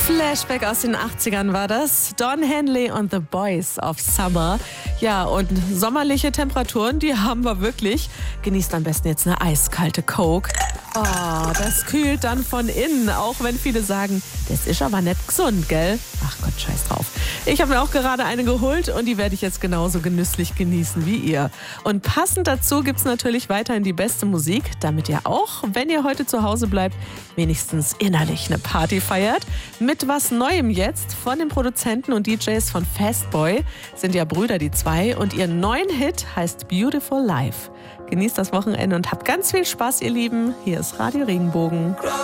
Flashback aus den 80ern war das. Don Henley und The Boys of Summer. Ja, und sommerliche Temperaturen, die haben wir wirklich. Genießt am besten jetzt eine eiskalte Coke. Oh, das kühlt dann von innen, auch wenn viele sagen, das ist aber nicht gesund, gell? Ach Gott, scheiß drauf. Ich habe mir auch gerade eine geholt und die werde ich jetzt genauso genüsslich genießen wie ihr. Und passend dazu gibt's natürlich weiterhin die beste Musik, damit ihr auch, wenn ihr heute zu Hause bleibt, wenigstens innerlich eine Party feiert. Mit was Neuem jetzt von den Produzenten und DJs von Fastboy, sind ja Brüder die zwei, und ihr neuen Hit heißt Beautiful Life. Genießt das Wochenende und habt ganz viel Spaß, ihr Lieben. Hier ist Radio Regenbogen.